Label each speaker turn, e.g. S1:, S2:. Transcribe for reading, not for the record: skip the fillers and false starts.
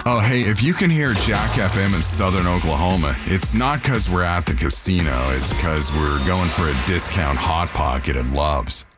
S1: Oh, hey, if you can hear Jack FM in southern Oklahoma, it's not because we're at the casino. It's because we're going for a discount Hot Pocket at Love's.